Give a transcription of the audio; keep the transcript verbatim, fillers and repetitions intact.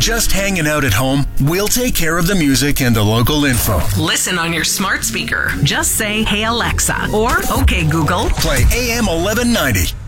Just hanging out at home? We'll take care of the music and the local info. Listen on your smart speaker. Just say, "Hey Alexa," or "Okay Google." Play A M eleven ninety.